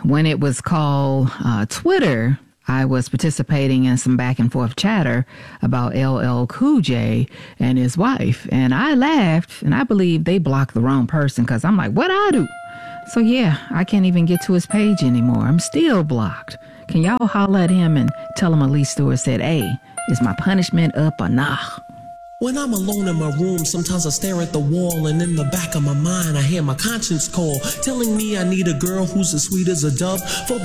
when it was called Twitter, I was participating in some back and forth chatter about LL Cool J and his wife. And I laughed, and I believe they blocked the wrong person because I'm like, what'd I do? So yeah, I can't even get to his page anymore. I'm still blocked. Can y'all holler at him and tell him Elise Stewart said, hey, is my punishment up or nah? When I'm alone in my room, sometimes I stare at the wall, and in the back of my mind I hear my conscience call, telling me I need a girl who's as sweet as a dove. For